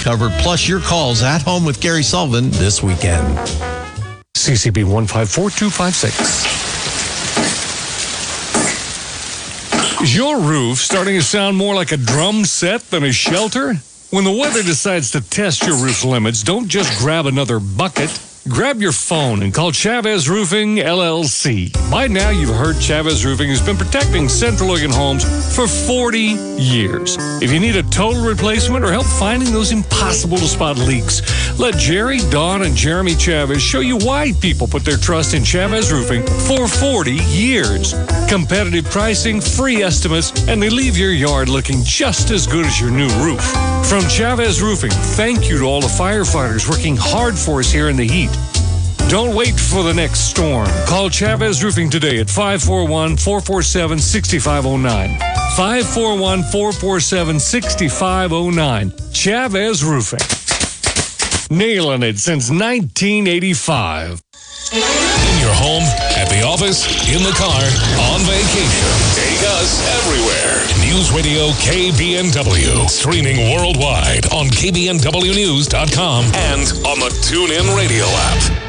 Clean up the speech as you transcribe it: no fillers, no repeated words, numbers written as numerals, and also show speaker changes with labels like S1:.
S1: covered, plus your calls at home with Gary Sullivan this weekend.
S2: CCB 154-256. Is your roof starting to sound more like a drum set than a shelter? When the weather decides to test your roof limits, don't just grab another bucket. Grab your phone and call Chavez Roofing, LLC. By now, you've heard Chavez Roofing has been protecting Central Oregon homes for 40 years. If you need a total replacement or help finding those impossible-to-spot leaks, let Jerry, Don, and Jeremy Chavez show you why people put their trust in Chavez Roofing for 40 years. Competitive pricing, free estimates, and they leave your yard looking just as good as your new roof. From Chavez Roofing, thank you to all the firefighters working hard for us here in the heat. Don't wait for the next storm. Call Chavez Roofing today at 541-447-6509. 541-447-6509. Chavez Roofing. Nailing it since 1985.
S3: In your home, at the office, in the car, on vacation. Take us everywhere. News Radio KBNW. Streaming worldwide on KBNWnews.com and on the TuneIn Radio app.